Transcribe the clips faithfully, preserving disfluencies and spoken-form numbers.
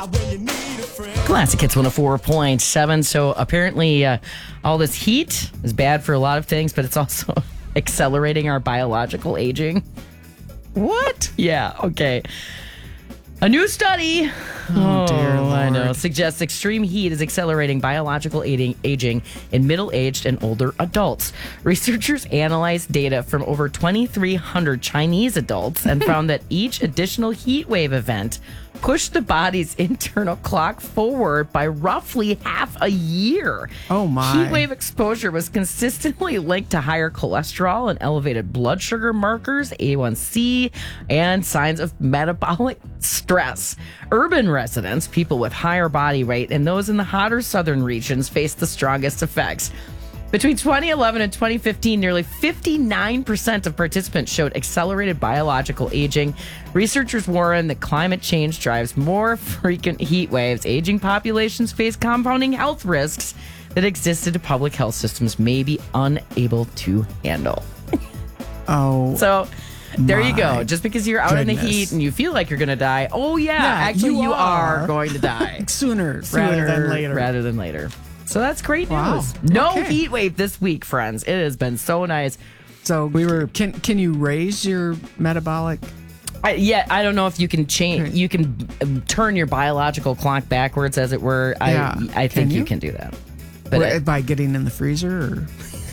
Classic Hits one oh four point seven. So apparently uh, all this heat is bad for a lot of things, but it's also accelerating our biological aging. What? Yeah, okay. A new study, oh, dear Lord. I know, suggests extreme heat is accelerating biological aging, aging in middle-aged and older adults. Researchers analyzed data from over twenty-three hundred Chinese adults and found that each additional heat wave event pushed the body's internal clock forward by roughly half a year. Oh, my. Heat wave exposure was consistently linked to higher cholesterol and elevated blood sugar markers, A one C, and signs of metabolic stress. Urban residents, people with higher body weight, and those in the hotter southern regions face the strongest effects. Between twenty eleven and twenty fifteen, nearly fifty-nine percent of participants showed accelerated biological aging. Researchers warn that climate change drives more frequent heat waves. Aging populations face compounding health risks that existed public health systems may be unable to handle. Oh. So there you go. my Just because you're out in the goodness. heat and you feel like you're going to die, oh, yeah, Yeah, actually you you are. are. going to die. Sooner, rather rather than later. Rather than later. So that's great Wow. news. No Okay. heat wave this week, friends. It has been so nice. So we were. Can can you raise your metabolic? I, yeah, I don't know if you can change. Okay. You can um, turn your biological clock backwards, as it were. I Yeah. I think Can you? you? can do that. But Wh- I- by getting in the freezer? Or?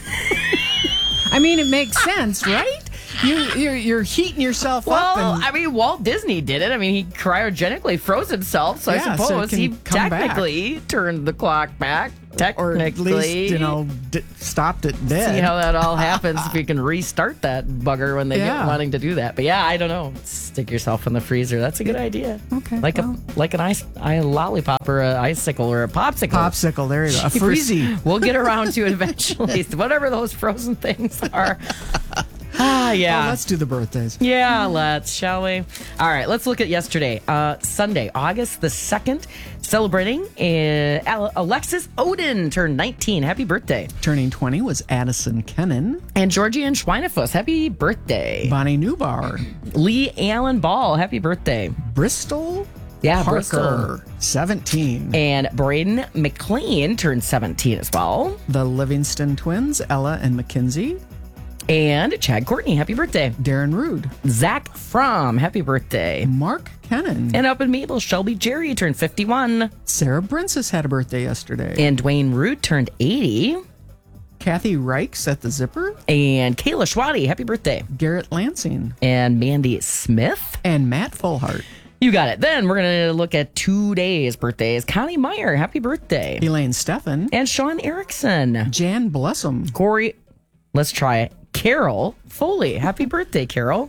I mean, it makes sense, right? You you're, you're heating yourself up. well, And, I mean, Walt Disney did it. I mean, he cryogenically froze himself, so Yeah, I so it suppose can he come back. technically turned the clock back. or Technically, at least you know d- stopped it dead. See how that all happens if you can restart that bugger when they Yeah. get wanting to do that. But yeah, I don't know. Stick yourself in the freezer. That's a good idea. Okay, Like well. a like an ice a lollipop or an icicle or a popsicle. Popsicle. There you go. A freezy. We'll get around to it eventually. Whatever those frozen things are. Ah, yeah. Oh, let's do the birthdays. Yeah, let's, shall we? All right, let's look at yesterday. Uh, Sunday, August the second, celebrating uh, Al- Alexis Oden turned nineteen. Happy birthday. Turning twenty was Addison Kennan. And Georgian Schweinefuss, happy birthday. Bonnie Newbar. Lee Allen Ball, happy birthday. Bristol. Yeah, Parker. Bristol. seventeen. And Braden McLean turned seventeen as well. The Livingston twins, Ella and Mackenzie. And Chad Courtney, happy birthday. Darren Rude. Zach Fromm, happy birthday. Mark Kennan. And up in Maple, Shelby Jerry turned fifty-one. Sarah Brinsis had a birthday yesterday. And Dwayne Root turned eighty. Kathy Reichs at the Zipper. And Kayla Schwady, happy birthday. Garrett Lansing. And Mandy Smith. And Matt Fullhart. You got it. Then we're going to look at today's birthdays. Connie Meyer, happy birthday. Elaine Steffen. And Sean Erickson. Jan Blessum. Corey, let's try it. Carol Foley, happy birthday, Carol.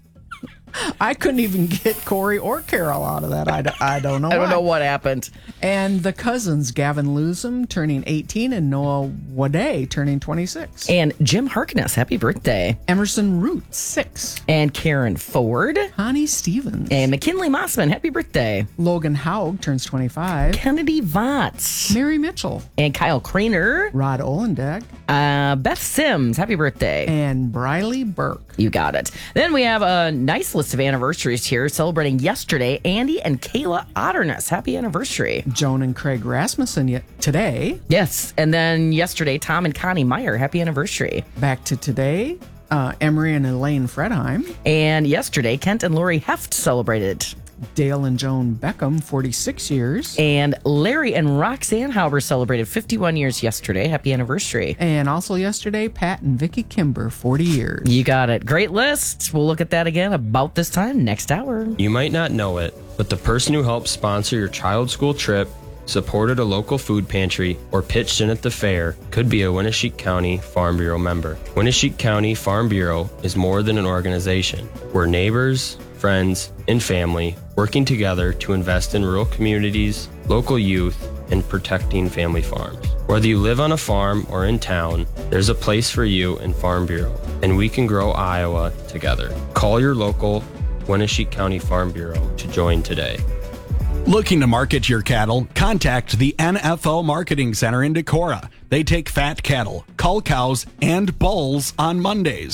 I couldn't even get Corey or Carol out of that. I, d- I don't know I don't why. know what happened. And the cousins, Gavin Lusum turning eighteen and Noah Waday turning twenty-six. And Jim Harkness, happy birthday. Emerson Root, six. And Karen Ford. Connie Stevens. And McKinley Mossman, happy birthday. Logan Haug turns twenty-five. Kennedy Votts. Mary Mitchell. And Kyle Craner. Rod Olendeck. Uh, Beth Sims, happy birthday. And Briley Burke. You got it. Then we have a nice list of anniversaries here. Celebrating yesterday, Andy and Kayla Otterness. Happy anniversary. Joan and Craig Rasmussen yet today. Yes. And then yesterday, Tom and Connie Meyer. Happy anniversary. Back to today, uh, Emery and Elaine Fredheim. And yesterday, Kent and Lori Heft celebrated. Dale and Joan Beckham, forty-six years. And Larry and Roxanne Hauber celebrated fifty-one years yesterday. Happy anniversary. And also yesterday, Pat and Vicky Kimber, forty years. You got it. Great list. We'll look at that again about this time next hour. You might not know it, but the person who helped sponsor your child's school trip, supported a local food pantry, or pitched in at the fair could be a Winneshiek County Farm Bureau member. Winneshiek County Farm Bureau is more than an organization. We're neighbors, friends, and family working together to invest in rural communities, local youth, and protecting family farms. Whether you live on a farm or in town, there's a place for you in Farm Bureau, and we can grow Iowa together. Call your local Winneshiek County Farm Bureau to join today. Looking to market your cattle? Contact the N F O Marketing Center in Decorah. They take fat cattle, cull cows, and bulls on Mondays.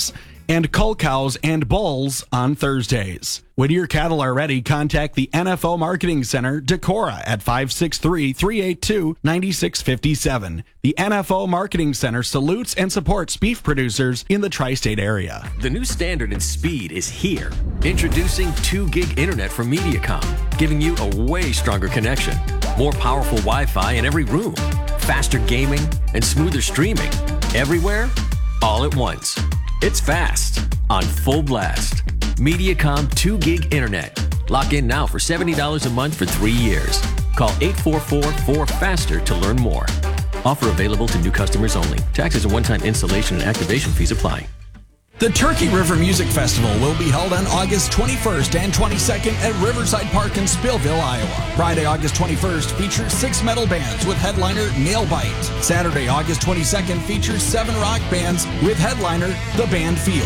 and cull cows and bulls on Thursdays. When your cattle are ready, contact the N F O Marketing Center, Decorah, at five six three, three eight two, nine six five seven. The N F O Marketing Center salutes and supports beef producers in the tri-state area. The new standard in speed is here. Introducing two gig internet from Mediacom, giving you a way stronger connection, more powerful Wi-Fi in every room, faster gaming, and smoother streaming. Everywhere, all at once. It's fast, on full blast. Mediacom two gig internet. Lock in now for seventy dollars a month for three years. Call eight four four, four faster to learn more. Offer available to new customers only. Taxes and one-time installation and activation fees apply. The Turkey River Music Festival will be held on August twenty-first and twenty-second at Riverside Park in Spillville, Iowa. Friday, August twenty-first features six metal bands with headliner Nailbite. Saturday, August twenty-second features seven rock bands with headliner The Band Field.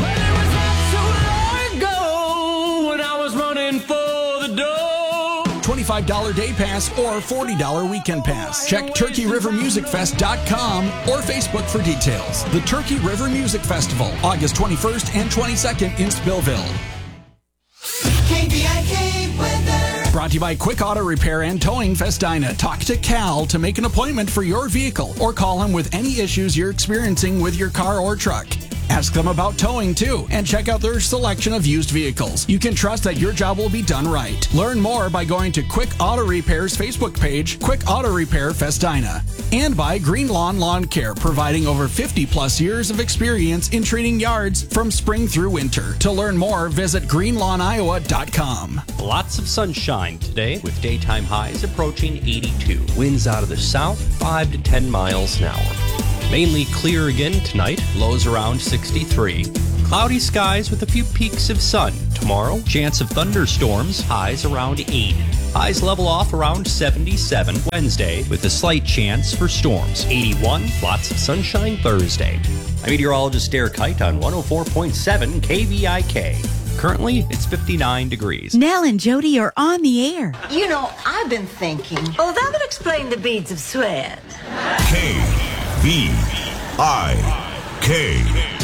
twenty-five dollars day pass or forty dollars weekend pass. Check turkey river music fest dot com or Facebook for details. The Turkey River Music Festival, August twenty-first and twenty-second in Spillville. K V I K weather. Brought to you by Quick Auto Repair and Towing Festina. Talk to Cal to make an appointment for your vehicle or call him with any issues you're experiencing with your car or truck. Ask them about towing too and check out their selection of used vehicles. You can trust that your job will be done right. Learn more by going to Quick Auto Repair's Facebook page, Quick Auto Repair Festina. And by Green Lawn Lawn Care, providing over fifty plus years of experience in treating yards from spring through winter. To learn more, visit green lawn iowa dot com. Lots of sunshine today with daytime highs approaching eighty-two. Winds out of the south, five to ten miles an hour. Mainly clear again tonight, lows around sixty-three. Cloudy skies with a few peaks of sun. Tomorrow, chance of thunderstorms, highs around eight. Highs level off around seventy-seven. Wednesday, with a slight chance for storms. eighty-one, lots of sunshine Thursday. I'm meteorologist Derek Height on one oh four point seven K V I K. Currently, it's fifty-nine degrees. Nell and Jody are on the air. You know, I've been thinking. Oh, that would explain the beads of sweat. K V I K.